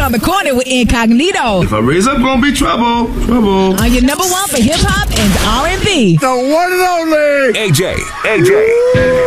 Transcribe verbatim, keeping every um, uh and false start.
around the corner with Incognito. If I raise up, gonna be trouble. Trouble. On your number one for hip hop and R and B. The one and only A J. A J.